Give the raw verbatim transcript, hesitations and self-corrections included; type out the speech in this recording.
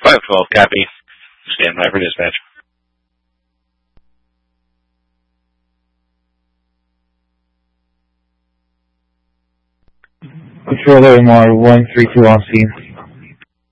five twelve, copy. Stand by for dispatch. Controller M R one three two on scene.